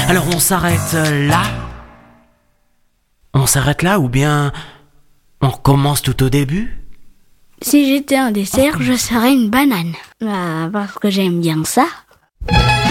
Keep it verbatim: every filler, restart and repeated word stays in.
Alors on s'arrête là? On s'arrête là ou bien on recommence tout au début? Si j'étais un dessert, je serais une banane. Bah, parce que j'aime bien ça.